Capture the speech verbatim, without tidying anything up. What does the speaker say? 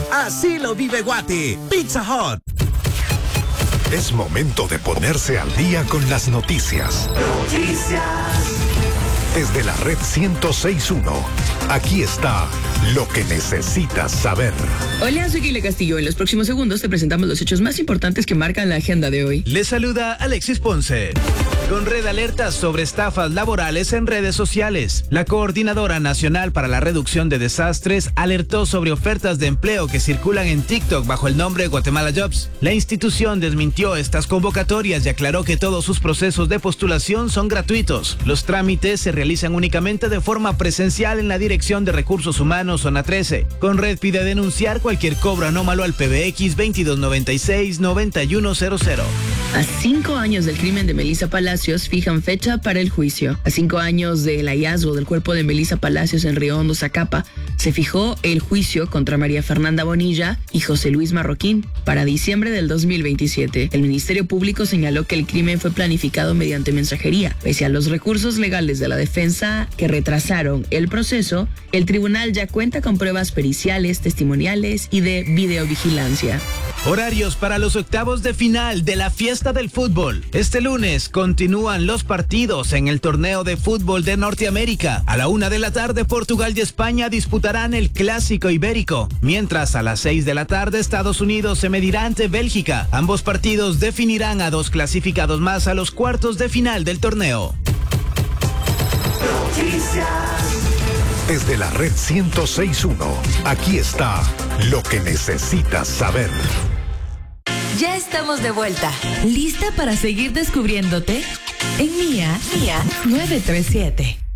Así lo vive Guate. Pizza Hut. Es momento de ponerse al día con las noticias. Noticias. Desde la red ciento seis punto uno, aquí está lo que necesitas saber. Hola, soy Kile Castillo. En los próximos segundos te presentamos los hechos más importantes que marcan la agenda de hoy. Les saluda Alexis Ponce. Con Red alertas sobre estafas laborales en redes sociales. La Coordinadora Nacional para la Reducción de Desastres alertó sobre ofertas de empleo que circulan en TikTok bajo el nombre Guatemala Jobs. La institución desmintió estas convocatorias y aclaró que todos sus procesos de postulación son gratuitos. Los trámites se realizan únicamente de forma presencial en la Dirección de Recursos Humanos Zona trece. Con Red pide denunciar cualquier cobro anómalo al P B X veintidós noventa y seis noventa y uno cero cero. A cinco años del crimen de Melissa Palacios fijan fecha para el juicio. A cinco años del hallazgo del cuerpo de Melissa Palacios en Río Hondo, Zacapa, se fijó el juicio contra María Fernanda Bonilla y José Luis Marroquín para diciembre del dos mil veintisiete. El Ministerio Público señaló que el crimen fue planificado mediante mensajería. Pese a los recursos legales de la defensa que retrasaron el proceso, el tribunal ya cuenta con pruebas periciales, testimoniales y de videovigilancia. Horarios para los octavos de final de la fiesta del fútbol. Este lunes continúan los partidos en el torneo de fútbol de Norteamérica. A la una de la tarde, Portugal y España disputarán el Clásico Ibérico, mientras a las seis de la tarde Estados Unidos se medirá ante Bélgica. Ambos partidos definirán a dos clasificados más a los cuartos de final del torneo. Noticias. Desde la red ciento seis punto uno, aquí está lo que necesitas saber. Ya estamos de vuelta. ¿Lista para seguir descubriéndote? En Mía, Mía nueve tres siete.